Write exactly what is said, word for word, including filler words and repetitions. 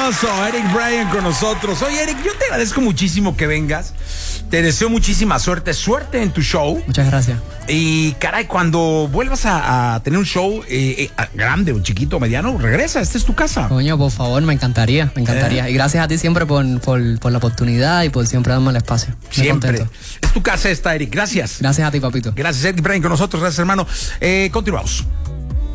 maravilloso. Eric Bryan con nosotros. Oye, Eric, yo te agradezco muchísimo que vengas. Te deseo muchísima suerte. Suerte en tu show. Muchas gracias. Y caray, cuando vuelvas a, a tener un show eh, eh, grande o chiquito o mediano, regresa. Esta es tu casa. Coño, por favor, me encantaría, me encantaría. Eh. Y gracias a ti siempre por, por, por la oportunidad y por siempre darme el espacio. Muy siempre. Contento. Es tu casa esta, Eric. Gracias. Gracias a ti, papito. Gracias, Eric Bryan con nosotros. Gracias, hermano. Eh, continuamos.